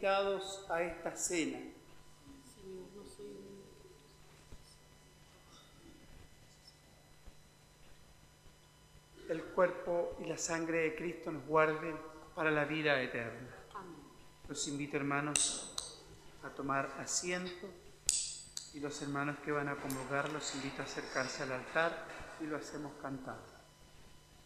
invitados a esta cena. El cuerpo y la sangre de Cristo nos guarden para la vida eterna. Los invito, hermanos, a tomar asiento, y los hermanos que van a convocar los invito a acercarse al altar y lo hacemos cantando.